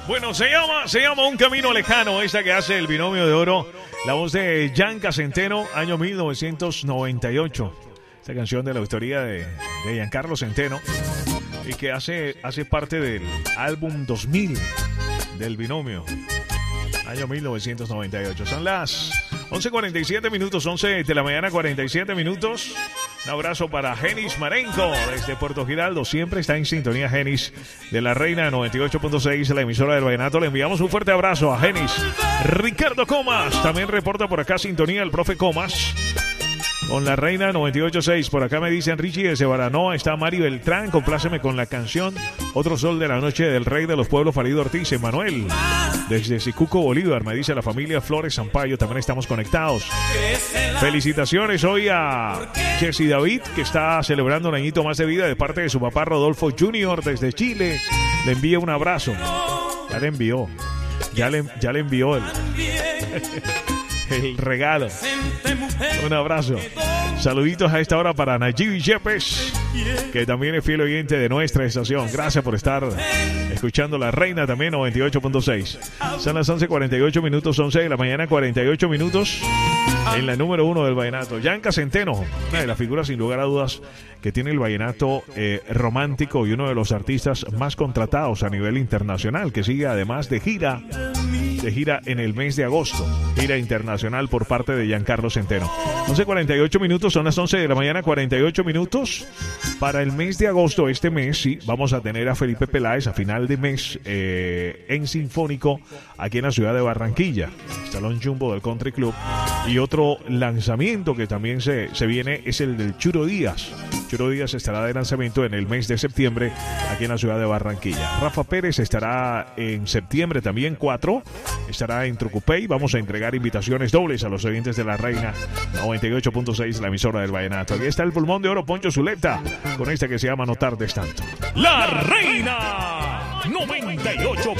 Bueno, se llama Un Camino Lejano, esta que hace el binomio de oro, la voz de Gianca Centeno, año 1998. Esta canción de la autoría de Giancarlo Centeno y que hace parte del álbum 2000 del binomio, año 1998. Son las 11:47 minutos, 11 de la mañana, 47 minutos. Un abrazo para Genis Marenco desde Puerto Giraldo. Siempre está en sintonía Genis de la Reina 98.6, la emisora del vallenato. Le enviamos un fuerte abrazo a Genis. Ricardo Comas también reporta por acá sintonía el profe Comas con la Reina 98.6. Por acá me dicen Richie de Cebaranoa. Está Mari Beltrán, compláceme con la canción Otro Sol de la Noche del Rey de los Pueblos, Farido Ortiz. Emanuel desde Sicuco, Bolívar, me dice la familia Flores Sampaio. También estamos conectados. Felicitaciones hoy a Jessy David, que está celebrando un añito más de vida de parte de su papá Rodolfo Jr. desde Chile. Le envía un abrazo. Ya le envió el regalo. Un abrazo. Saluditos a esta hora para Nayib Yepes, que también es fiel oyente de nuestra estación. Gracias por estar escuchando La Reina también 98.6. Son las 11:48 minutos, 11 de la mañana, 48 minutos. En la número 1 del vallenato, Gianca Centeno, una de las figuras sin lugar a dudas que tiene el vallenato romántico y uno de los artistas más contratados a nivel internacional, que sigue además de gira en el mes de agosto, gira internacional por parte de Giancarlo Centeno. 11:48 minutos, son las 11 de la mañana, 48 minutos. Para el mes de agosto, este mes, sí, vamos a tener a Felipe Peláez a final de mes en Sinfónico, aquí en la ciudad de Barranquilla, Salón Jumbo del Country Club. Y otro lanzamiento que también se viene es el del Churo Díaz. Churo Díaz estará de lanzamiento en el mes de septiembre aquí en la ciudad de Barranquilla. Rafa Pérez estará en septiembre también, 4. Estará en Trucupey. Vamos a entregar invitaciones dobles a los oyentes de La Reina 98.6, la emisora del vallenato. Aquí está el pulmón de oro Poncho Zuleta con esta que se llama No Tardes Tanto. La Reina 98.6.